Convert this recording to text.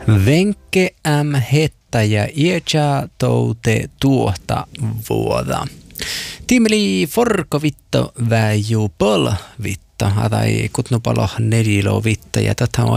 Venke äm hetta ja iätsä toute tuota vuoda. Tiimeli forkovitto väiju pol vitta, tai kutnupalo nelilo vitta, ja tätä on